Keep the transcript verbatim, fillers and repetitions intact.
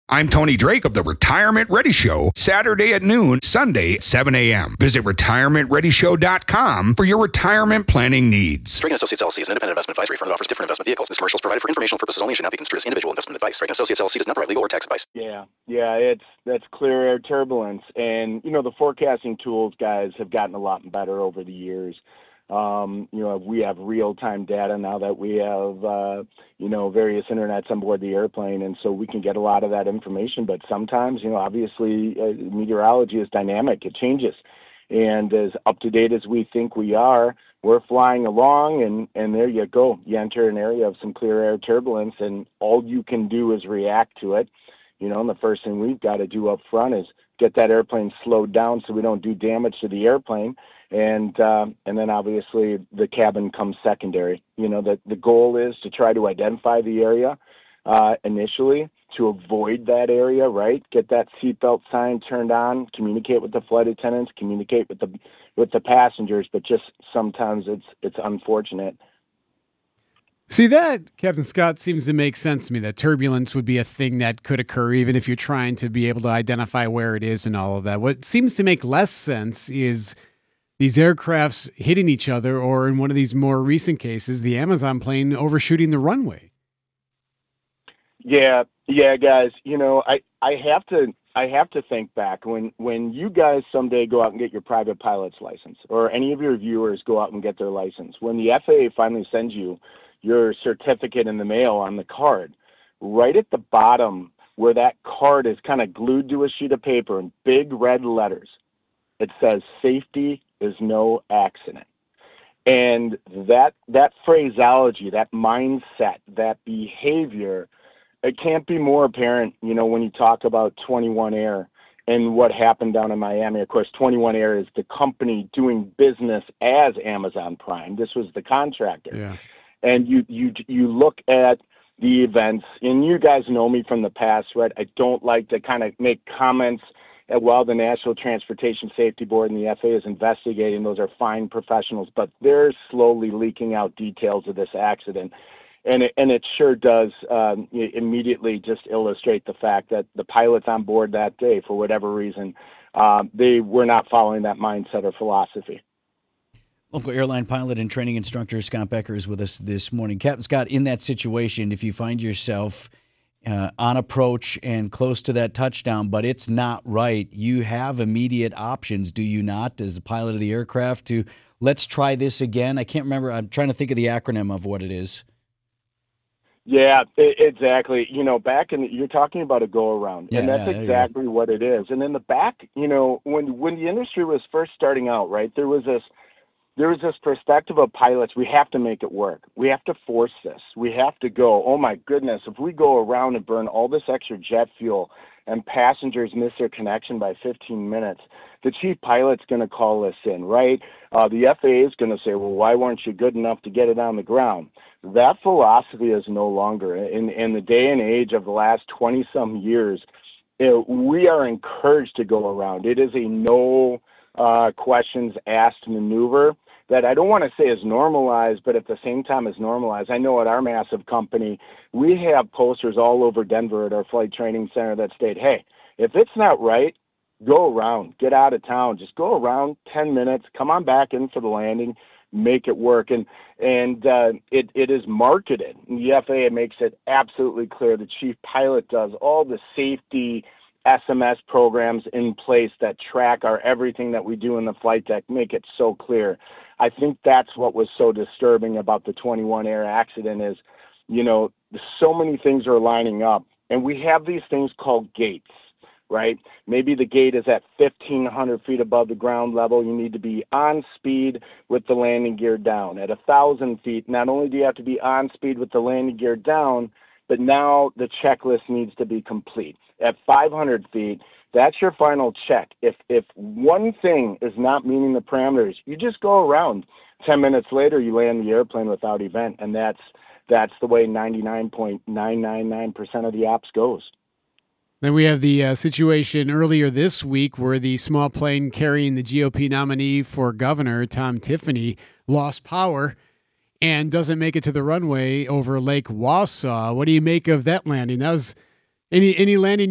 I'm Tony Drake of the Retirement Ready Show, Saturday at noon, Sunday at seven a.m. Visit retirement ready show dot com for your retirement planning needs. Drake and Associates L L C is an independent investment advisory firm that offers different investment vehicles. This commercial is provided for informational purposes only and should not be construed as individual investment advice. Drake and Associates L L C does not provide legal or tax advice. Yeah, yeah, it's that's clear air turbulence, and you know the forecasting tools, guys, have gotten a lot better over the years. Um, you know, we have real-time data now that we have, uh, you know, various internets on board the airplane, and so we can get a lot of that information. But sometimes, you know, obviously, uh, meteorology is dynamic; it changes, and as up-to-date as we think we are, we're flying along, and and there you go. You enter an area of some clear air turbulence, and all you can do is react to it. You know, and the first thing we've got to do up front is get that airplane slowed down so we don't do damage to the airplane. And uh, and then obviously the cabin comes secondary. You know, the, the goal is to try to identify the area uh, initially, to avoid that area, right? Get that seatbelt sign turned on, communicate with the flight attendants, communicate with the with the passengers, but just sometimes it's it's unfortunate. See, that, Captain Scott, seems to make sense to me, that turbulence would be a thing that could occur even if you're trying to be able to identify where it is and all of that. What seems to make less sense is these aircrafts hitting each other, or in one of these more recent cases, the Amazon plane overshooting the runway. Yeah, yeah, guys. You know, I, I have to I have to think back when when you guys someday go out and get your private pilot's license, or any of your viewers go out and get their license. When the F A A finally sends you your certificate in the mail on the card, right at the bottom where that card is kind of glued to a sheet of paper in big red letters, it says safety is no accident. And that that phraseology, that mindset, that behavior, it can't be more apparent, you know, when you talk about twenty-one Air and what happened down in Miami. Of course, twenty-one Air is the company doing business as Amazon Prime. This was the contractor. Yeah. And you you you look at the events, and you guys know me from the past, right? I don't like to kind of make comments while the National Transportation Safety Board and the F A A is investigating. Those are fine professionals, but they're slowly leaking out details of this accident. And it, and it sure does um, immediately just illustrate the fact that the pilots on board that day, for whatever reason, um, they were not following that mindset or philosophy. Local airline pilot and training instructor Scott Becker is with us this morning. Captain Scott, in that situation, if you find yourself Uh, on approach and close to that touchdown, but it's not right, you have immediate options, do you not, as the pilot of the aircraft, to let's try this again? I can't remember. I'm trying to think of the acronym of what it is. Yeah, I- exactly. You know, back in the, you're talking about a go around, Yeah, and that's yeah, exactly what it is. And in the back, you know, when when the industry was first starting out, right, there was this there was this perspective of pilots. We have to make it work. We have to force this. We have to go, oh my goodness, if we go around and burn all this extra jet fuel and passengers miss their connection by fifteen minutes, the chief pilot's going to call us in, right? Uh, the F A A is going to say, well, why weren't you good enough to get it on the ground? That philosophy is no longer. In, in the day and age of the last twenty-some years, you know, we are encouraged to go around. It is a no uh, questions asked maneuver that I don't want to say is normalized, but at the same time is normalized. I know at our massive company, we have posters all over Denver at our flight training center that state, hey, if it's not right, go around, get out of town, just go around ten minutes, come on back in for the landing, make it work. And and uh, it, it is marketed. The F A A makes it absolutely clear. The chief pilot does all the safety S M S programs in place that track our everything that we do in the flight deck, make it so clear. I think that's what was so disturbing about the twenty-one Air accident is, you know, so many things are lining up, and we have these things called gates, right? Maybe the gate is at fifteen hundred feet above the ground level. You need to be on speed with the landing gear down. At one thousand feet, not only do you have to be on speed with the landing gear down, but now the checklist needs to be complete. At five hundred feet, that's your final check. If if one thing is not meeting the parameters, you just go around. Ten minutes later, you land the airplane without event, and that's that's the way ninety-nine point nine nine nine percent of the ops goes. Then we have the uh, situation earlier this week where the small plane carrying the G O P nominee for governor, Tom Tiffany, lost power and doesn't make it to the runway over Lake Wausau. What do you make of that landing? That was any any landing